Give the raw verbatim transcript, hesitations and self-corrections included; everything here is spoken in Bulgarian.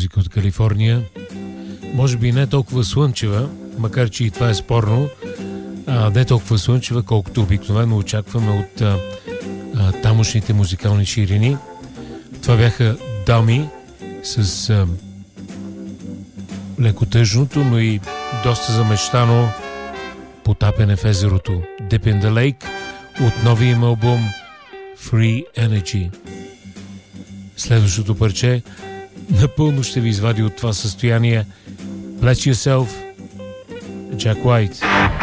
музика от Калифорния. Може би не толкова слънчева, макар че и това е спорно, а, не толкова слънчева, колкото обикновено очакваме от а, а, тамошните музикални ширини. Това бяха Дами с а, леко тъжното, но и доста замечтано Потапене в езерото, Dip in the Lake от новия им албум Free Energy. Следващото парче напълно ще ви извади от това състояние. Bless Yourself, Jack White.